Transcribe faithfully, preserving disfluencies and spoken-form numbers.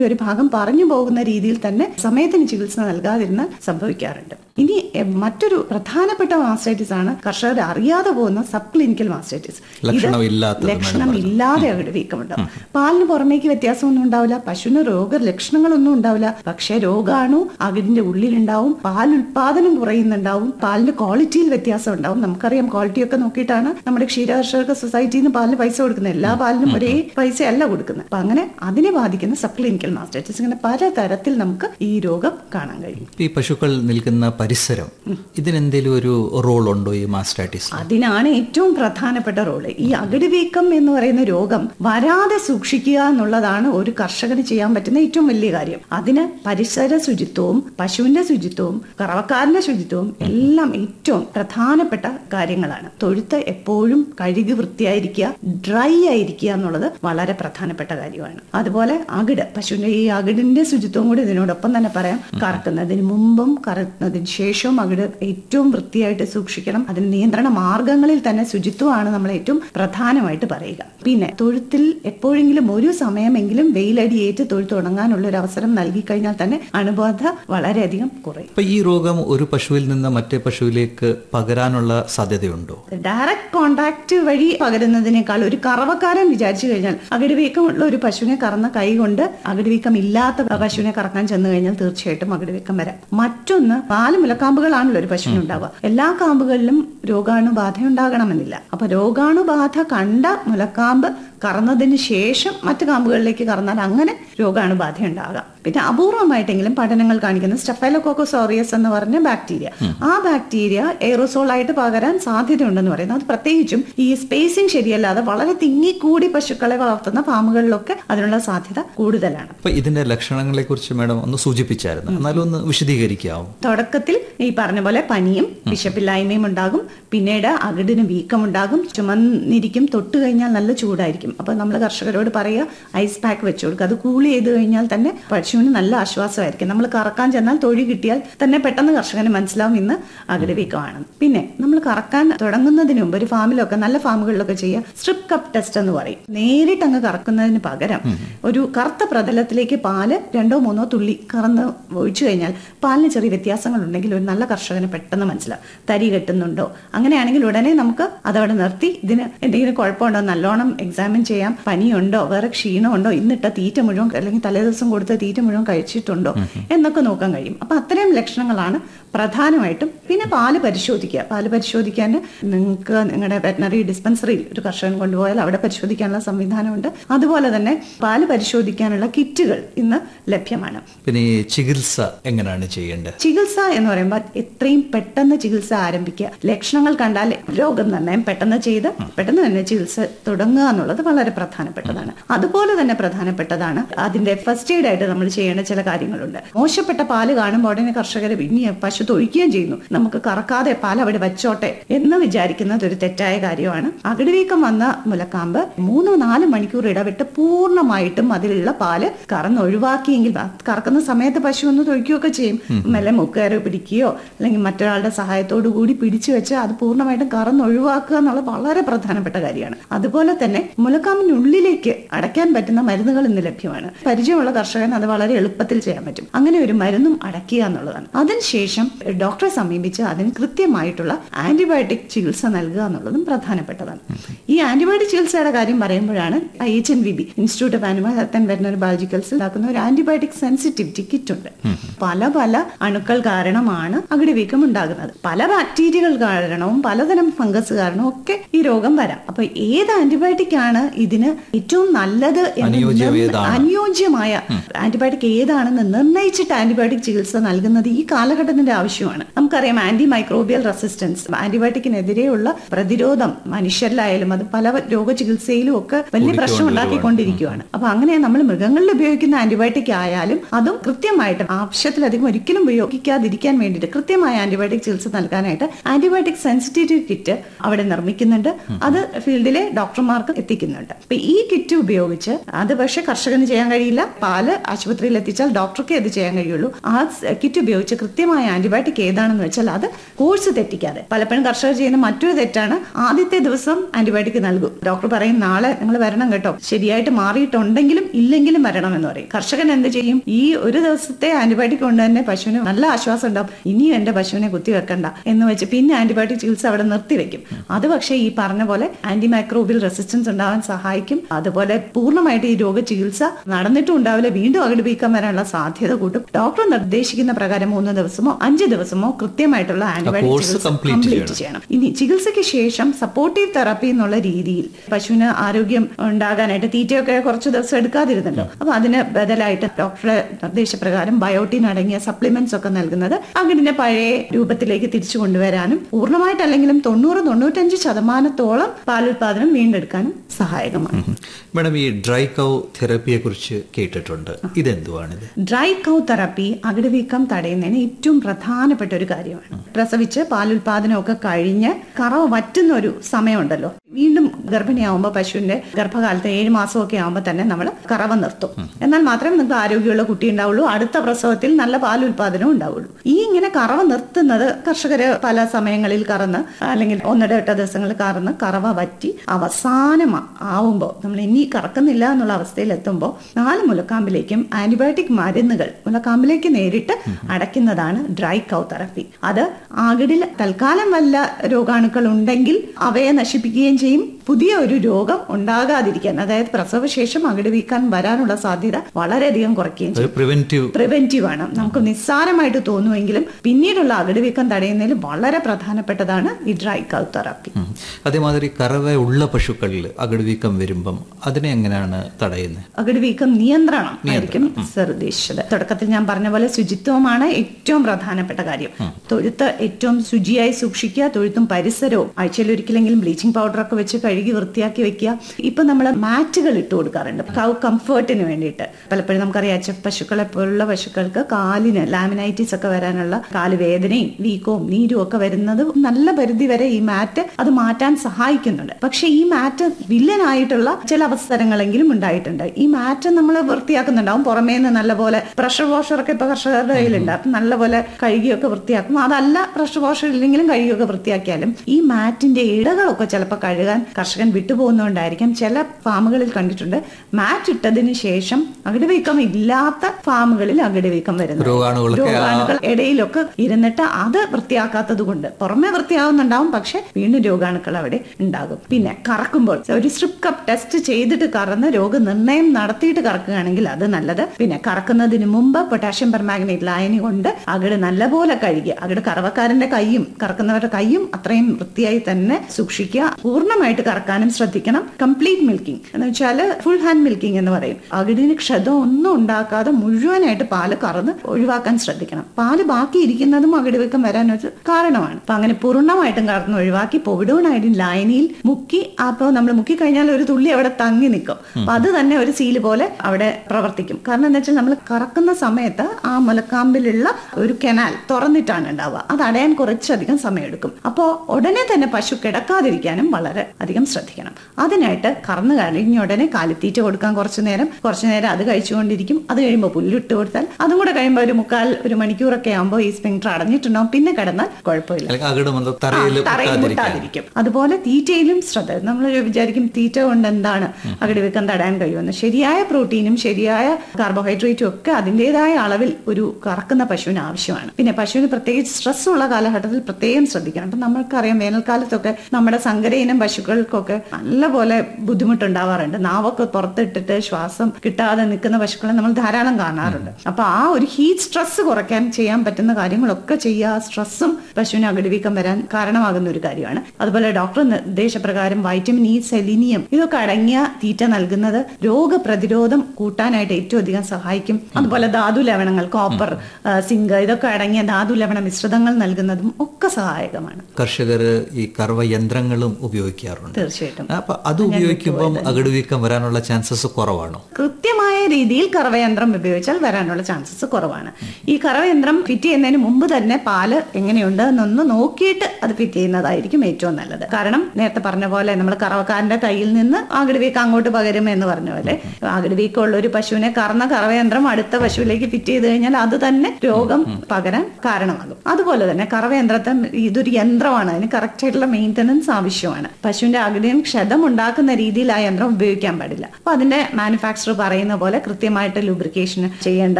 ഒരു ഭാഗം പറഞ്ഞു പോകുന്ന രീതിയിൽ തന്നെ സമയത്തിന് ചികിത്സ നൽകാതിരുന്നാൽ സംഭവിക്കാറുണ്ട്. ഇനി മറ്റൊരു പ്രധാനപ്പെട്ട മാസ്റ്റൈറ്റിസ് ആണ് കർഷകർ അറിയാതെ പോകുന്ന സബ് ക്ലിനിക്കൽ മാസ്റ്റൈറ്റിസ്. ലക്ഷണമില്ലാതെ അകിട് വീക്കമുണ്ടാവും. പാലിന് പുറമേക്ക് വ്യത്യാസമൊന്നും ഉണ്ടാവില്ല, പശുവിന് രോഗലക്ഷണങ്ങളൊന്നും ഉണ്ടാവില്ല. പക്ഷെ രോഗാണു അകിടിന്റെ ഉള്ളിലുണ്ടാവും, പാൽ ഉൽപാദനം കുറയുന്നുണ്ടാവും, പാലിന്റെ ക്വാളിറ്റിയിൽ വ്യത്യാസം ഉണ്ടാവും. നമുക്കറിയാം, ക്വാളിറ്റി ഒക്കെ നോക്കിയിട്ടാണ് നമ്മുടെ ക്ഷീരകർഷക സൊസൈറ്റിയിൽ നിന്ന് പാലിന് പൈസ കൊടുക്കുന്നത്. എല്ലാ പാലിനും ഒരേ പൈസയല്ല കൊടുക്കുന്നത്. അപ്പൊ അങ്ങനെ അതിനെ ബാധിക്കുന്ന സബ് ക്ലിനിക്കൽ മാസ്റ്റൈറ്റിസ്, ഇങ്ങനെ പലതരത്തിൽ നമുക്ക് ഈ രോഗം കാണാൻ കഴിയും. ഈ പശുക്കൾ നിൽക്കുന്ന പരിസരം, ഇതിനെന്തെങ്കിലും ഒരു റോൾ ഉണ്ടോ ഈ മാസ്റ്റൈറ്റിസ്? അതിനാണ് ഏറ്റവും പ്രധാനപ്പെട്ട റോള്. ഈ അകിട് വീക്കം എന്ന് പറയുന്ന രോഗം വരാതെ സൂക്ഷിക്കുക എന്നുള്ളതാണ് ഒരു കർഷകന് ചെയ്യാൻ പറ്റുന്ന ഏറ്റവും വലിയ കാര്യം. അതിന് പരിസര ശുചിത്വവും പശുവിന്റെ ശുചിത്വവും കറവക്കാരന്റെ ശുചിത്വവും എല്ലാം ഏറ്റവും പ്രധാനപ്പെട്ട കാര്യങ്ങളാണ്. തൊഴുത്ത് എപ്പോഴും കഴുകി വൃത്തിയായിരിക്കുക, ഡ്രൈ ആയിരിക്കുക എന്നുള്ളത് വളരെ പ്രധാനപ്പെട്ട കാര്യമാണ്. അതുപോലെ അകിട്, പശുവിന്റെ ഈ അകിടിന്റെ ശുചിത്വം കൂടി ഇതിനോടൊപ്പം തന്നെ പറയാം. കറക്കുന്നതിന് മുമ്പും കറക്കുന്നതിന് ശേഷവും അകിട് ഏറ്റവും വൃത്തിയായിട്ട് സൂക്ഷിക്കണം. അതിന് നിയന്ത്രണ മാർഗങ്ങളിൽ തന്നെ ശുചിത്വമാണ് നമ്മൾ ഏറ്റവും പ്രധാനമായിട്ട് പറയുക. പിന്നെ തൊഴുത്തിൽ എപ്പോഴെങ്കിലും ഒരു സമയമെങ്കിലും വെയിലടിയേറ്റ് തൊഴുത്ത് ഉണങ്ങാനുള്ള ഒരു അവസരം നൽകി കഴിഞ്ഞാൽ തന്നെ അണുബാധ വളരെയധികം കുറയും. അപ്പൊ ഈ രോഗം ഒരു പശുവിൽ നിന്ന് മറ്റേ പശുവിലേക്ക് പകരാനുള്ള സാധ്യതയുണ്ടോ? ഡയറക്റ്റ് കോണ്ടാക്ട് വഴി പകരുന്നതിനേക്കാൾ ഒരു കറവക്കാരൻ വിചാരിച്ചു കഴിഞ്ഞാൽ അകിട് വീക്കമുള്ള ഒരു പശുവിനെ കറന്ന കൈ കൊണ്ട് അകിട് വീക്കം ഇല്ലാത്ത പശുവിനെ കറക്കാൻ ചെന്ന് കഴിഞ്ഞാൽ തീർച്ചയായിട്ടും അകിട് വീക്കം വരാം. മറ്റൊന്ന്, നാല് മുലക്കാമ്പുകളാണല്ലോ ഒരു പശുവിന് ഉണ്ടാവുക. എല്ലാ കാമ്പുകളിലും രോഗാണുബാധ ഉണ്ടാകണമെന്നില്ല. അപ്പൊ രോഗാണുബാധ കണ്ട മുലക്കാമ്പ് കറന്നതിന് ശേഷം മറ്റു കാമ്പുകളിലേക്ക് കറന്നാൽ അങ്ങനെ രോഗാണുബാധ ഉണ്ടാകാം. പിന്നെ അപൂർവമായിട്ടെങ്കിലും പഠനങ്ങൾ കാണിക്കുന്ന സ്റ്റഫൈലോകോക്കസ് ഓറിയസ് എന്ന് പറഞ്ഞ ബാക്ടീരിയ, ആ ബാക്ടീരിയ എയറോസോൾ ആയിട്ട് പകരാൻ സാധ്യതയുണ്ടെന്ന് പറയുന്നത്. അത് പ്രത്യേകിച്ചും ഈ സ്പേസിംഗ് ശരിയല്ലാതെ വളരെ തിങ്ങിക്കൂടി പശുക്കളെ വളർത്തുന്ന ഫാമുകളിലൊക്കെ അതിനുള്ള സാധ്യത കൂടുതലാണ്. അപ്പൊ ഇതിന്റെ ലക്ഷണങ്ങളെ കുറിച്ച് മാഡം ഒന്ന് സൂചിപ്പിച്ചായിരുന്നു, എന്നാലും ഒന്ന് വിശദീകരിക്കാവും. തുടക്കത്തിൽ ഈ പറഞ്ഞ പോലെ പനിയും വിശപ്പില്ലായ്മയും ഉണ്ടാകും. പിന്നീട് അകിടിന് വീക്കമുണ്ടാകും, ചുമന്നിരിക്കും, തൊട്ട് കഴിഞ്ഞാൽ നല്ല ചൂടായിരിക്കും. അപ്പൊ നമ്മൾ കർഷകരോട് പറയുക, ഐസ് പാക്ക് വെച്ചു കൊടുക്കുക. അത് കൂൾ ചെയ്ത് കഴിഞ്ഞാൽ തന്നെ പശുവിന് നല്ല ആശ്വാസമായിരിക്കും. നമ്മൾ കറക്കാൻ ചെന്നാൽ തൊഴി കിട്ടിയാൽ തന്നെ പെട്ടെന്ന് കർഷകന് മനസ്സിലാവും ഇന്ന് അകിട് വീക്കമാണ്. പിന്നെ നമ്മൾ കറക്കാൻ തുടങ്ങുന്നതിന് മുമ്പ് ഒരു ഫാമിലൊക്കെ, നല്ല ഫാമുകളിലൊക്കെ ചെയ്യുക സ്ട്രിപ്പ് കപ്പ് ടെസ്റ്റ് എന്ന് പറയും. നേരിട്ട് അങ്ങ് കറക്കുന്നതിന് പകരം ഒരു കറുത്ത പ്രതലത്തിലേക്ക് പാല് രണ്ടോ മൂന്നോ തുള്ളി കറന്ന് ഒഴിച്ചു കഴിഞ്ഞാൽ പാലിന് ചെറിയ വ്യത്യാസങ്ങൾ ഉണ്ടെങ്കിൽ ഒരു നല്ല കർഷകന് പെട്ടെന്ന് മനസ്സിലാവും തരി കെട്ടുന്നുണ്ടോ. അങ്ങനെയാണെങ്കിൽ ഉടനെ നമുക്ക് അതവിടെ നിർത്തി ഇതിന് എന്തെങ്കിലും കുഴപ്പമുണ്ടോ, നല്ലോണം എക്സാമിൻ ചെയ്യാം. പനിയുണ്ടോ, വേറെ ക്ഷീണമുണ്ടോ, ഇന്നിട്ട തീറ്റ മുഴുവൻ അല്ലെങ്കിൽ തലേദിവസം കൊടുത്ത തീറ്റ മുഴുവൻ കഴിച്ചിട്ടുണ്ടോ എന്നൊക്കെ നോക്കാൻ കഴിയും. അപ്പൊ അത്രയും ലക്ഷണങ്ങളാണ് പ്രധാനമായിട്ടും. പിന്നെ പാല് പരിശോധിക്കുക. പാല് പരിശോധിക്കാൻ നിങ്ങൾക്ക് നിങ്ങളുടെ വെറ്റനറി ഡിസ്പെൻസറിയിൽ ഒരു കർഷകൻ കൊണ്ടുപോയാൽ അവിടെ പരിശോധിക്കാനുള്ള സംവിധാനമുണ്ട്. അതുപോലെ തന്നെ പാല് പരിശോധിക്കാനുള്ള കിറ്റുകൾ ഇന്ന് ലഭ്യമാണ്. പിന്നെ ചികിത്സ എങ്ങനെയാണ് ചെയ്യേണ്ടത്? ചികിത്സ എന്ന് പറയുമ്പോൾ എത്രയും പെട്ടെന്ന് ചികിത്സ ആരംഭിക്കുക. ലക്ഷണങ്ങൾ കണ്ടാൽ രോഗനിർണയം പെട്ടെന്ന് ചെയ്ത് പെട്ടെന്ന് തന്നെ ചികിത്സ തുടങ്ങുക എന്നുള്ളത് വളരെ പ്രധാനപ്പെട്ടതാണ്. അതുപോലെ തന്നെ പ്രധാനപ്പെട്ടതാണ് അതിന്റെ ഫസ്റ്റ് എയ്ഡ് ആയിട്ട് നമ്മൾ ചെയ്യേണ്ട ചില കാര്യങ്ങളുണ്ട്. മോശപ്പെട്ട പാല് കാണുമ്പോൾ ഉടനെ കർഷകർ ഇനി പശു തൊഴിക്കുകയും ചെയ്യുന്നു, നമുക്ക് കറക്കാതെ പാൽ അവിടെ വെച്ചോട്ടെ എന്ന് വിചാരിക്കുന്നത് ഒരു തെറ്റായ കാര്യമാണ്. അകിട് വീക്കം വന്ന മുലക്കാമ്പ് മൂന്നോ നാല് മണിക്കൂർ ഇടവിട്ട് പൂർണ്ണമായിട്ടും അതിലുള്ള പാല് കറന്ന് ഒഴിവാക്കിയെങ്കിൽ, കറക്കുന്ന സമയത്ത് പശു ഒന്ന് തൊഴിക്കുകയൊക്കെ ചെയ്യും, മെല്ലെ മുക്കയറ് പിടിക്കുകയോ അല്ലെങ്കിൽ മറ്റൊരാളുടെ സഹായത്തോടു കൂടി പിടിച്ചു വെച്ച് അത് പൂർണ്ണമായിട്ടും കറന്ന് ഒഴിവാക്കുക എന്നുള്ളത് വളരെ പ്രധാനപ്പെട്ട കാര്യമാണ്. അതുപോലെ തന്നെ മുലക്കാമ്പിനുള്ളിലേക്ക് അടയ്ക്കാൻ പറ്റുന്ന മരുന്നുകൾ ഇന്ന് ലഭ്യമാണ്. പരിചയമുള്ള കർഷകൻ അത് വളരെ എളുപ്പത്തിൽ ചെയ്യാൻ പറ്റും. അങ്ങനെ ഒരു മരുന്നും അടയ്ക്കുക എന്നുള്ളതാണ്. അതിനുശേഷം ഡോക്ടറെ സമീപിച്ച് അതിന് കൃത്യമായിട്ടുള്ള ആന്റിബയോട്ടിക് ചികിത്സ നൽകുക എന്നുള്ളതും പ്രധാനപ്പെട്ടതാണ്. ഈ ആന്റിബയോട്ടിക് ചികിത്സയുടെ കാര്യം പറയുമ്പോഴാണ് I H N V B institute of animal health and veterinary ബയോളജിക്കൽസിൽ ഉണ്ടാക്കുന്ന ഒരു ആന്റിബയോട്ടിക് സെൻസിറ്റിവിറ്റി കിറ്റ് ഉണ്ട്. പല പല അണുക്കൾ കാരണമാണ് അകിട് വീക്കം ഉണ്ടാകുന്നത്. പല ബാക്ടീരിയകൾ കാരണവും പലതരം ഫംഗസ് കാരണവും ഒക്കെ ഈ രോഗം വരാം. അപ്പൊ ഏത് ആന്റിബയോട്ടിക് ആണ് ഇതിന് ഏറ്റവും നല്ലത്, അനുയോജ്യമായ ആന്റിബയോട്ടിക് ഏതാണെന്ന് നിർണയിച്ചിട്ട് ആന്റിബയോട്ടിക് ചികിത്സ നൽകുന്നത് ഈ കാലഘട്ടത്തിന്റെ ആവശ്യമാണ്. നമുക്കറിയാം ആന്റി മൈക്രോബിയൽ റെസിസ്റ്റൻസ്, ആന്റിബയോട്ടിക്കിനെതിരെയുള്ള പ്രതിരോധം മനുഷ്യരിലായാലും അത് പല രോഗചികിത്സയിലും ഒക്കെ വലിയ പ്രശ്നം ഉണ്ടാക്കിക്കൊണ്ടിരിക്കുകയാണ്. അപ്പൊ അങ്ങനെ നമ്മൾ മൃഗങ്ങളിൽ ഉപയോഗിക്കുന്ന ആന്റിബയോട്ടിക് ആയാലും അതും കൃത്യമായിട്ട് ആവശ്യത്തിലധികം ഒരിക്കലും ഉപയോഗിക്കാതിരിക്കാൻ വേണ്ടിയിട്ട് കൃത്യമായ ആന്റിബയോട്ടിക് ചികിത്സ നൽകാനായിട്ട് ആന്റിബയോട്ടിക് സെൻസിറ്റീവ് സെൻസിറ്റീവ് കിറ്റ് അവിടെ നിർമ്മിക്കുന്നുണ്ട്. അത് ഫീൽഡിലെ ഡോക്ടർമാർക്ക് എത്തിക്കുന്നുണ്ട്. അപ്പൊ ഈ കിറ്റ് ഉപയോഗിച്ച് അത് പക്ഷെ കർഷകന് ചെയ്യാൻ കഴിയില്ല. പാല് ആശുപത്രിയിൽ എത്തിച്ചാൽ ഡോക്ടർക്ക് അത് ചെയ്യാൻ കഴിയുള്ളൂ. ആ കിറ്റ് ഉപയോഗിച്ച് കൃത്യമായ ആന്റിബയോട്ടിക് ഏതാണെന്ന് വെച്ചാൽ അത് കോഴ്സ് തെറ്റിക്കാതെ. പലപ്പോഴും കർഷകർ ചെയ്യുന്ന മറ്റൊരു തെറ്റാണ്, ആദ്യത്തെ ദിവസം ആന്റിബയോട്ടിക് നൽകും. ഡോക്ടർ പറയും നാളെ നിങ്ങൾ വരണം കേട്ടോ, ശരിയായിട്ട് മാറിയിട്ടുണ്ടെങ്കിലും ഇല്ലെങ്കിലും വരണം എന്ന് പറയും. കർഷകൻ എന്ത് ചെയ്യും? ഈ ഒരു ദിവസത്തെ ആന്റിബയോട്ടിക് കൊണ്ട് തന്നെ പശുവിന് നല്ല ആശ്വാസം ഉണ്ടാവും. ഇനിയും എന്റെ പശുവിനെ കുത്തിവെക്കണ്ട എന്ന് വെച്ച് പിന്നെ ആന്റിബയോട്ടിക് ചികിത്സ അവിടെ നിർത്തിവെക്കും. അത് പക്ഷേ ഈ പറഞ്ഞ പോലെ ആന്റി മൈക്രോബിയൽ റെസിസ്റ്റൻസ് ഉണ്ടാവാൻ സഹായിക്കും. അതുപോലെ പൂർണ്ണമായിട്ട് ഈ രോഗ ചികിത്സ നടന്നിട്ടും ഉണ്ടാവില്ല, വീണ്ടും അകിട് വീക്കം വരാനുള്ള സാധ്യത കൂട്ടും. ഡോക്ടർ നിർദ്ദേശിക്കുന്ന പ്രകാരം മൂന്ന് ദിവസമോ അഞ്ച് ദിവസമോ കൃത്യമായിട്ടുള്ള ആന്റിബയോട്ടിക് ചികിത്സ കംപ്ലീറ്റ് ചെയ്യണം. ഇനി ചികിത്സയ്ക്ക് ശേഷം സപ്പോർട്ടീവ് തെറാപ്പി എന്നുള്ള രീതിയിൽ പശുവിന് ആരോഗ്യം ഉണ്ടാകാനായിട്ട് തീറ്റയൊക്കെ കുറച്ച് ദിവസം എടുക്കാതിരുന്നുണ്ടോ, അപ്പൊ അതിന് ബദലായിട്ട് ഡോക്ടറുടെ നിർദ്ദേശപ്രകാരം ബയോട്ടിൻ അടങ്ങിയ സപ്ലിമെന്റ്സ് ഒക്കെ നൽകുന്നത് അകിടിന്റെ പഴയ രൂപത്തിലേക്ക് തിരിച്ചു കൊണ്ടുവരാനും പൂർണ്ണമായിട്ടല്ലെങ്കിലും തൊണ്ണൂറ് തൊണ്ണൂറ്റഞ്ച് ശതമാനത്തോളം പാലുൽപാദനം വീണ്ടെടുക്കാനും സഹായകമാണ്. മാഡം, ഈ ഡ്രൈ കൗ തെറാപ്പിയെ കുറിച്ച് കേട്ടിട്ടുണ്ട്, ഇതെന്തുവാണിത്? ഡ്രൈ കൗ തെറാപ്പി അകിട് വീക്കം തടയുന്നതിന് ഏറ്റവും പ്രധാനപ്പെട്ട ഒരു കാര്യമാണ്. പ്രസവിച്ച് പാലുൽപാദനം ഒക്കെ കഴിഞ്ഞ് കറവ വറ്റുന്ന ഒരു സമയമുണ്ടല്ലോ, വീണ്ടും ഗർഭിണിയാവുമ്പോൾ പശുവിന്റെ ഗർഭകാലത്ത് ഏഴ് മാസമൊക്കെ ആകുമ്പോൾ തന്നെ നമ്മൾ കറവ നിർത്തും. എന്നാൽ മാത്രമേ നിങ്ങൾക്ക് ആരോഗ്യമുള്ള കുട്ടി ഉണ്ടാവുള്ളൂ, അടുത്ത പ്രസവത്തിൽ നല്ല പാലുൽപാദനവും ഉണ്ടാവുള്ളൂ. ഈ ഇങ്ങനെ കറവ നിർത്തുന്നത് കർഷകര് പല സമയങ്ങളിൽ കറന്ന് അല്ലെങ്കിൽ ഒന്നിടവിട്ട ദിവസങ്ങളിൽ കറന്ന് കറവ വറ്റി അവസാനം ആവുമ്പോൾ നമ്മൾ ഇനി കറക്കുന്നില്ല എന്നുള്ള അവസ്ഥയിൽ എത്തുമ്പോൾ നാല് മുലക്കാമ്പിലേക്കും ആന്റിബയോട്ടിക് മരുന്നുകൾ മുലക്കാമ്പിലേക്ക് നേരിട്ട് അടയ്ക്കുന്നതാണ് ഡ്രൈ കൗ തെറാപ്പി. അത് അകിടിൽ തൽക്കാലം വല്ല രോഗാണുക്കൾ ഉണ്ടെങ്കിൽ അവയെ നശിപ്പിക്കുകയും ചെയ്യും. പുതിയ ഒരു രോഗം ഉണ്ടാകാതിരിക്കാൻ, അതായത് പ്രസവശേഷം അകിട് വീക്കാൻ വരാനുള്ള സാധ്യത വളരെയധികം കുറയ്ക്കുകയും ചെയ്യും. പ്രിവെന്റീവ് ആണ്. നമുക്ക് നിസ്സാരമായിട്ട് തോന്നുമെങ്കിലും പിന്നീടുള്ള അകിട് വീക്കം തടയുന്നതിൽ വളരെ പ്രധാനപ്പെട്ടതാണ് ഈ ഡ്രൈ കൗ തെറാപ്പി. അതേമാതിരി കറവ ഉള്ള പശുക്കളിൽ അകിട് വീക്കം വരുമ്പം അതിനെ എങ്ങനെയാണ് തടയുന്നത്? അകിട് വീക്കം നിയന്ത്രണം ആയിരിക്കും സർ ഉദ്ദേശിച്ചത്. തുടക്കത്തിൽ ഞാൻ പറഞ്ഞ പോലെ ശുചിത്വമാണ് ഏറ്റവും പ്രധാനപ്പെട്ട കാര്യം. തൊഴുത്ത് ഏറ്റവും ശുചിയായി സൂക്ഷിക്കുക. തൊഴുത്തും പരിസരവും ആഴ്ചയിൽ ഒരിക്കലെങ്കിലും ബ്ലീച്ചിങ് പൗഡർ ഒക്കെ വെച്ച് കഴുകി വൃത്തിയാക്കി വെക്കുക. ഇപ്പൊ നമ്മൾ മാറ്റുകൾ ഇട്ട് കൊടുക്കാറുണ്ട് കൗ കംഫർട്ടിന് വേണ്ടിയിട്ട്. പലപ്പോഴും നമുക്കറിയാം എച്ച് എഫ് പശുക്കളെ പോലുള്ള പശുക്കൾക്ക് കാലിന് ലാമിനൈറ്റിസ് ഒക്കെ വരാനുള്ള കാല് വേദനയും വീക്കവും നീരും ഒക്കെ വരുന്നത് നല്ല പരിധി വരെ ഈ മാറ്റ് അത് മാറ്റാൻ സഹായിക്കുന്നുണ്ട്. പക്ഷെ ഈ മാറ്റ് വില്ലനായിട്ടുള്ള ചില അവസരങ്ങളെങ്കിലും ഉണ്ടായിട്ടുണ്ട്. ഈ മാറ്റ് നമ്മൾ വൃത്തിയാക്കുന്നുണ്ടാവും, പുറമേ നിന്ന് നല്ലപോലെ പ്രഷർ വാഷറൊക്കെ ഇപ്പൊ കർഷകരുടെ കയ്യിലുണ്ട്, അപ്പൊ നല്ലപോലെ കഴുകിയൊക്കെ വൃത്തിയാക്കും. അതല്ല പ്രഷർ വാഷർ ഇല്ലെങ്കിലും കഴുകിയൊക്കെ വൃത്തിയാക്കിയാലും ഈ മാറ്റിന്റെ ഇടകളൊക്കെ ചിലപ്പോൾ കഴുകാൻ കർഷകൻ വിട്ടുപോകുന്നതുകൊണ്ടായിരിക്കാം ചില ഫാമുകളിൽ കണ്ടിട്ടുണ്ട് മാറ്റ് ഇട്ടതിന് ശേഷം അകിട് വീക്കം ഇല്ലാത്ത ഫാമുകളിൽ അകിട് വീക്കം വരുന്നത് രോഗാണുകൾ ഇടയിലൊക്കെ ഇരുന്നിട്ട് അത് വൃത്തിയാക്കാത്തത് കൊണ്ട് പുറമെ വൃത്തിയാവുന്നുണ്ടാവും, പക്ഷെ വീണ്ടും രോഗാണുക്കൾ അവിടെ ഉണ്ടാകും. പിന്നെ കറക്കുമ്പോൾ ഒരു സ്ട്രിപ്പ് കപ്പ് ടെസ്റ്റ് ചെയ്തിട്ട് കറന്ന് രോഗനിർണയം നടത്തിയിട്ട് കറക്കുകയാണെങ്കിൽ അത് നല്ലത്. പിന്നെ കറക്കുന്നതിന് മുമ്പ് പൊട്ടാഷ്യം പെർമാഗ്നേറ്റ് ലായനി കൊണ്ട് അകിട് നല്ലപോലെ കഴുകുക. അകിട് കറവക്കാരന്റെ കൈയും കറക്കുന്നവരുടെ കൈയും അത്രയും വൃത്തിയായി തന്നെ സൂക്ഷിക്കുക. പൂർണ്ണമായിട്ട് കറക്കാനും ശ്രദ്ധിക്കണം. കംപ്ലീറ്റ് മിൽക്കിംഗ് എന്ന് വെച്ചാൽ ഫുൾ ഹാൻഡ് മിൽക്കിംഗ് എന്ന് പറയും. അകിടിന് ക്ഷതം ഒന്നും ഉണ്ടാക്കാതെ മുഴുവനായിട്ട് പാല് കറന്ന് ഒഴിവാക്കാൻ ശ്രദ്ധിക്കണം. പാല് ബാക്കി ഇരിക്കുന്നതും അകിട് വീക്കം വരാനൊരു കാരണമാണ്. അപ്പൊ അങ്ങനെ പൂർണ്ണമായിട്ടും കറന്ന് ഒഴിവാക്കി പൊവിഡോണൈഡിൻ ലായനിയിൽ മുക്കി, അപ്പോൾ നമ്മൾ മുക്കി കഴിഞ്ഞാൽ ഒരു തുള്ളി അവിടെ തങ്ങി നിൽക്കും. അപ്പൊ അത് തന്നെ ഒരു സീല് പോലെ അവിടെ പ്രവർത്തിക്കും. കാരണം എന്താ വെച്ചാൽ നമ്മൾ കറക്കുന്ന സമയത്ത് ആ മുലക്കാമ്പിലുള്ള ഒരു കനാൽ തുറന്നിട്ടാണ് ഉണ്ടാവുക. അത് അടയാൻ കുറച്ചധികം സമയമെടുക്കും. അപ്പോൾ ഉടനെ തന്നെ പശു കിടക്കാതിരിക്കാനും വളരെ അധികം ശ്രദ്ധിക്കണം. അതിനായിട്ട് കറന്നു കഴിഞ്ഞ ഉടനെ കാലിത്തീറ്റ കൊടുക്കാൻ കുറച്ചു നേരം കുറച്ചു നേരം അത് കഴിച്ചുകൊണ്ടിരിക്കും. അത് കഴിയുമ്പോൾ പുല്ലിട്ട് കൊടുത്താൽ അതും കൂടെ കഴിയുമ്പോൾ ഒരു മുക്കാൽ ഒരു മണിക്കൂറൊക്കെ ആകുമ്പോൾ ഈ സ്പിങ്ക്ടർ അടഞ്ഞിട്ടുണ്ടാവും. പിന്നെ കിടന്നാൽ കുഴപ്പമില്ല, തറയിലിരിക്കും. അതുപോലെ തീറ്റയിലും ശ്രദ്ധ. നമ്മൾ വിചാരിക്കും തീറ്റ കൊണ്ട് എന്താണ് അകിട് വീക്കം തടയാൻ കഴിയുമെന്ന്. ശരിയായ പ്രോട്ടീനും ശരിയായ കാർബോഹൈഡ്രേറ്റും ഒക്കെ അതിൻ്റെതായ അളവിൽ ഒരു കറക്കുന്ന പശുവിന് ആവശ്യമാണ്. പിന്നെ പശുവിന് പ്രത്യേകിച്ച് സ്ട്രെസ് ഉള്ള കാലഘട്ടത്തിൽ പ്രത്യേകം ശ്രദ്ധിക്കണം. അപ്പൊ നമ്മൾക്കറിയാം വേനൽക്കാലത്തൊക്കെ നമ്മുടെ സങ്കര ഇനം പശുക്കൾക്കൊക്കെ നല്ലപോലെ ബുദ്ധിമുട്ടുണ്ടാവാറുണ്ട്. നാവൊക്കെ പുറത്തിട്ടിട്ട് ശ്വാസം കിട്ടാതെ നിൽക്കുന്ന പശുക്കളെ നമ്മൾ ധാരാളം കാണാറുണ്ട്. അപ്പൊ ആ ഒരു ഹീറ്റ് സ്ട്രെസ് കുറയ്ക്കാൻ ചെയ്യാൻ പറ്റുന്ന കാര്യങ്ങളൊക്കെ ചെയ്യുക. സ്ട്രെസ്സും പശുവിന് അകിട് വീക്കം വരാൻ കാരണമാകുന്ന ഒരു കാര്യമാണ്. അതുപോലെ ഡോക്ടർ നിർദ്ദേശപ്രകാരം വൈറ്റമിൻ ഇ, സെലിനിയം ഇതൊക്കെ അടങ്ങിയ തീറ്റ നൽകുന്നത് രോഗപ്രതിരോധം കൂട്ടാനായിട്ട് ഏറ്റവും അധികം സഹായിക്കും. അതുപോലെ ധാതു ലവണങ്ങൾ, കോപ്പർ, സിങ്ക് ഇതൊക്കെ അടങ്ങിയ ധാതു ലവണ മിശ്രിതങ്ങൾ നൽകുന്നതും ഒക്കെ സഹായകമാണ്. കർഷകർ ഈ കറവ യന്ത്രങ്ങളും ഉപയോഗിക്കാറുണ്ട്. തീർച്ചയായിട്ടും. അപ്പൊ അത് ഉപയോഗിക്കുമ്പോൾ അകിടുവീക്കം വരാനുള്ള ചാൻസസ് കുറവാണോ? കൃത്യമായ രീതിയിൽ കറവയന്ത്രം ഉപയോഗിച്ചാൽ വരാനുള്ള ചാൻസസ് കുറവാണ്. ഈ കറവയന്ത്രം ഫിറ്റ് ചെയ്യുന്നതിന് മുമ്പ് തന്നെ പാല് എങ്ങനെയുണ്ട് എന്നൊന്ന് നോക്കിയിട്ട് അത് ഫിറ്റ് ചെയ്യുന്നതായിരിക്കും ഏറ്റവും നല്ലത്. കാരണം നേരത്തെ പറഞ്ഞ പോലെ നമ്മൾ കറവക്കാരന്റെ കയ്യിൽ നിന്ന് അകിടുവീക്കം അങ്ങോട്ട് പകരും എന്ന് പറഞ്ഞ പോലെ അകിടുവീക്കം ഉള്ള ഒരു പശുവിനെ കറന്ന കറവയന്ത്രം അടുത്ത പശുവിലേക്ക് ഫിറ്റ് ചെയ്ത് കഴിഞ്ഞാൽ അത് തന്നെ രോഗം പകരാൻ കാരണമാകും. അതുപോലെ തന്നെ കറവയന്ത്രത്തെ ഇതൊരു യന്ത്രമാണ്, അതിന് കറക്റ്റ് ആയിട്ടുള്ള മെയിൻ്റനൻസ് ആവശ്യമാണ്. പശുവിന്റെ അകിടിന് ക്ഷതം ഉണ്ടാക്കുന്ന രീതിയിൽ ആ യന്ത്രം ഉപയോഗിക്കാൻ പാടില്ല. അപ്പൊ അതിന്റെ മാനുഫാക്ചർ പറയുന്ന പോലെ കൃത്യമായിട്ട് ലൂബ്രിക്കേഷൻ ചെയ്യേണ്ട